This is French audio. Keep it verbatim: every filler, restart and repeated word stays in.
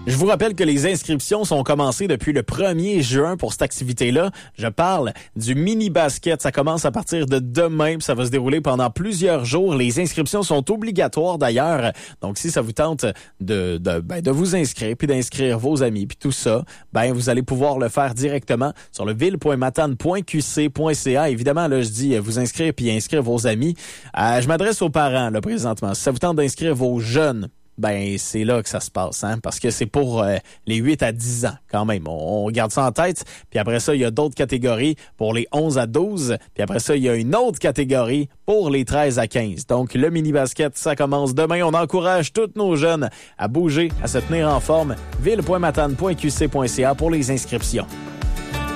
Je vous rappelle que les inscriptions sont commencées depuis le premier juin pour cette activité-là. Je parle du mini-basket. Ça commence à partir de demain, puis ça va se dérouler pendant plusieurs jours. Les inscriptions sont obligatoires d'ailleurs. Donc, si ça vous tente de, de, ben, de vous inscrire, puis d'inscrire vos amis, puis tout ça, ben vous allez pouvoir le faire directement sur le ville point matane point q c point c a. Évidemment, là, je dis vous inscrire puis inscrire vos amis. Euh, je m'adresse aux parents, là, présentement. Si ça vous tente d'inscrire vos jeunes, ben c'est là que ça se passe, hein, parce que c'est pour euh, les huit à dix ans quand même. On, on garde ça en tête. Puis après ça, il y a d'autres catégories pour les onze à douze. Puis après ça, il y a une autre catégorie pour les treize à quinze. Donc le mini-basket, ça commence demain. On encourage tous nos jeunes à bouger, à se tenir en forme. ville point matane point q c point c a pour les inscriptions.